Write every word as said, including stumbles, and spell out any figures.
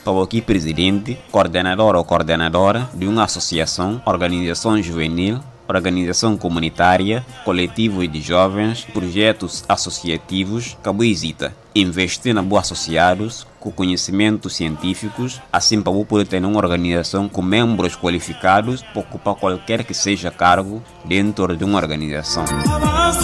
para aqui presidente, coordenador ou coordenadora de uma associação, organização juvenil, organização comunitária, coletivos de jovens, projetos associativos, cabuizita. Investir na boa associados, com conhecimentos científicos, assim para poder ter uma organização com membros qualificados para ocupar qualquer que seja cargo dentro de uma organização.